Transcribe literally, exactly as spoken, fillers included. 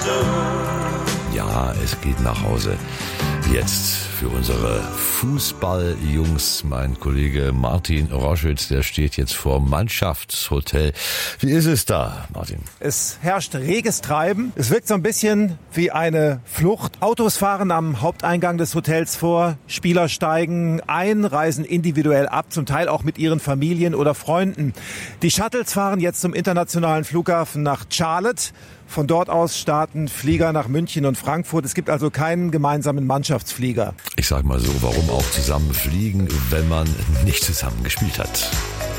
Ja, es geht nach Hause. Jetzt für unsere Fußballjungs. Mein Kollege Martin Roschütz, der steht jetzt vor Mannschaftshotel. Wie ist es da, Martin? Es herrscht reges Treiben. Es wirkt so ein bisschen wie eine Flucht. Autos fahren am Haupteingang des Hotels vor. Spieler steigen ein, reisen individuell ab, zum Teil auch mit ihren Familien oder Freunden. Die Shuttles fahren jetzt zum internationalen Flughafen nach Charlotte. Von dort aus starten Flieger nach München und Frankfurt. Es gibt also keinen gemeinsamen Mannschaftsflieger. Ich sag mal so, warum auch zusammen fliegen, wenn man nicht zusammen gespielt hat?